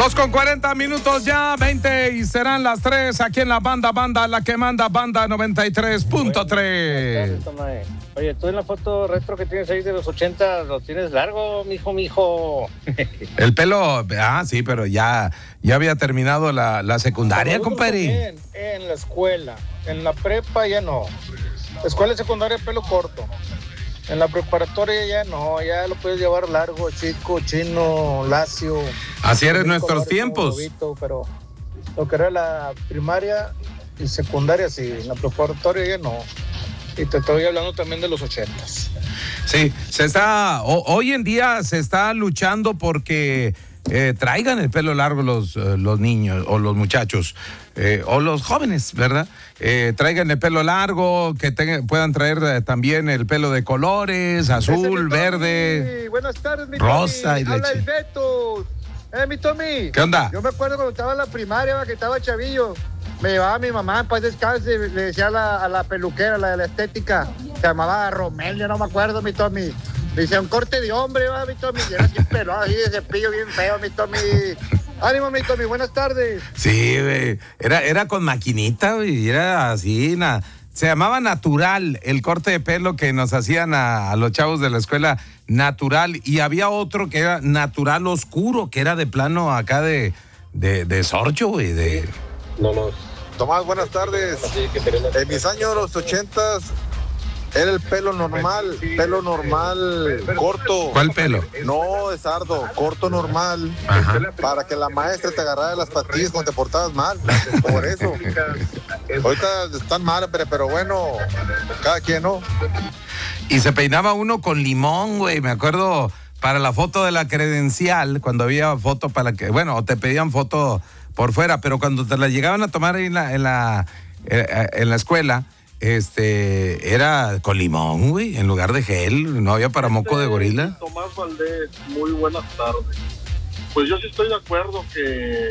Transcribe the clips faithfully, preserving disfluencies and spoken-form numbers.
Dos con cuarenta minutos ya, veinte y serán las tres aquí en la banda, banda, la que manda, banda noventa y tres punto tres. Oye, tú en la foto retro que tienes ahí de los ochenta, lo tienes largo, mijo, mijo. El pelo, ah, sí, pero ya, ya había terminado la, la secundaria, compadre. En, en la escuela, en la prepa ya no. Escuela secundaria, pelo corto. En la preparatoria ya no, ya lo puedes llevar largo, chico, chino, lacio. Así eran nuestros tiempos. Lobito, pero lo que era la primaria y secundaria sí, en la preparatoria ya no. Y te estoy hablando también de los ochentas. Sí, se está, o, hoy en día se está luchando porque eh, traigan el pelo largo los, eh, los niños o los muchachos eh, o los jóvenes, ¿verdad? Eh, traigan el pelo largo, que tengan, puedan traer eh, también el pelo de colores, azul, verde, buenas tardes, mi rosa Tommy. y Habla leche. el Beto. Eh, mi Tommy. ¿Qué onda? Yo me acuerdo cuando estaba en la primaria, que estaba chavillo. Me llevaba mi mamá en paz descanse, le decía a la, a la peluquera, la de la estética, se llamaba Romelia, no me acuerdo, mi Tommy. Me decía un corte de hombre, va, mi Tommy, y era así pelado, así de cepillo bien feo, mi Tommy. Ánimo, mi Tommy, buenas tardes. Sí, güey, era, era con maquinita, güey, era así, na, se llamaba natural el corte de pelo que nos hacían a, a los chavos de la escuela, natural, y había otro que era natural oscuro, que era de plano acá de, de, de sorcho, güey, de... No, no. Tomás, buenas tardes. En mis años los ochentas era el pelo normal, pelo normal, corto. ¿Cuál pelo? No, de sardo, corto normal. Ajá. Para que la maestra te agarrara de las patillas cuando te portabas mal. Por eso. Ahorita están mal, pero, pero bueno, cada quien, ¿no? Y se peinaba uno con limón, güey, me acuerdo, para la foto de la credencial, cuando había foto para que, bueno, te pedían foto por fuera, pero cuando te la llegaban a tomar ahí en la, en la, en la escuela, este, era con limón, güey, en lugar de gel, no había para moco de gorila. Tomás Valdés, muy buenas tardes. Pues yo sí estoy de acuerdo que,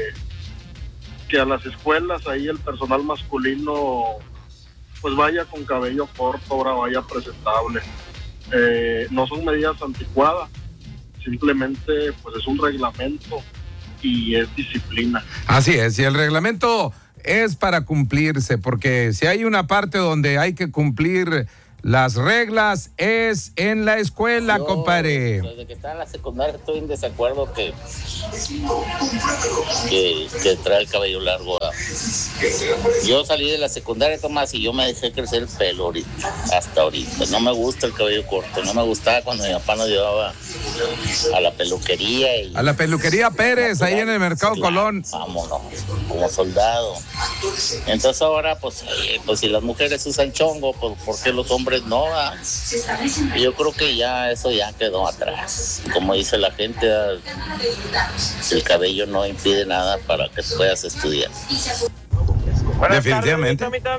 que a las escuelas ahí el personal masculino pues vaya con cabello corto, ahora vaya presentable. Eh, no son medidas anticuadas, simplemente pues es un reglamento y es disciplina. Así es, y el reglamento es para cumplirse, porque si hay una parte donde hay que cumplir las reglas es en la escuela, Yo, compadre. Desde que estaba en la secundaria estoy en desacuerdo que, que, que trae el cabello largo. Yo salí de la secundaria, Tomás, y yo me dejé crecer el pelo ahorita, hasta ahorita. No me gusta el cabello corto, no me gustaba cuando mi papá nos llevaba a la peluquería. Y, a la peluquería Pérez, ahí en el Mercado claro, Colón. Vámonos, como soldado. Entonces ahora, pues, eh, pues si las mujeres usan chongo, pues ¿por qué los hombres no? Ah? Yo creo que ya eso ya quedó atrás. Como dice la gente, el cabello no impide nada para que puedas estudiar. Definitivamente.